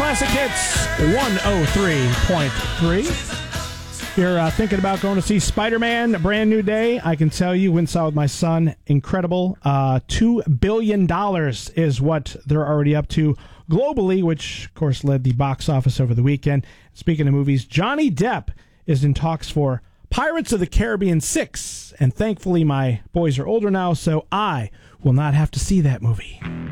Classic Hits 103.3. If you're thinking about going to see Spider-Man, A Brand New Day, I can tell you, went saw with my son, incredible. $2 billion is what they're already up to globally, which, of course, led the box office over the weekend. Speaking of movies, Johnny Depp is in talks for Pirates of the Caribbean 6, and thankfully my boys are older now, so I will not have to see that movie.